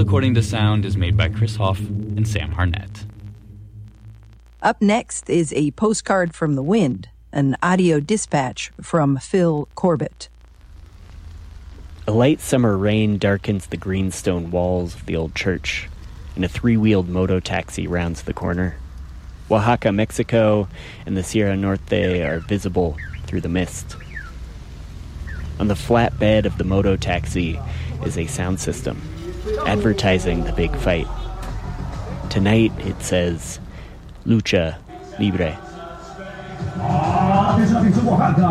According to Sound is made by Chris Hoff and Sam Harnett. Up next is a postcard from the wind, an audio dispatch from Phil Corbett. A light summer rain darkens the greenstone walls of the old church, and a three-wheeled moto-taxi rounds the corner. Oaxaca, Mexico, and the Sierra Norte are visible through the mist. On the flat bed of the moto-taxi is a sound system, advertising the big fight. Tonight it says, Lucha Libre.